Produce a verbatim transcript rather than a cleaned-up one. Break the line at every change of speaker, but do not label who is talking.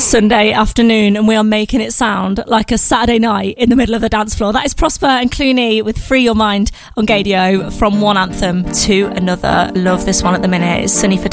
Sunday afternoon, and we are making it sound like a Saturday night in the middle of the dance floor. That is Prosper and Clooney with Free Your Mind on Gaydio. From one anthem to another. Love this one at the minute. It's Sunny for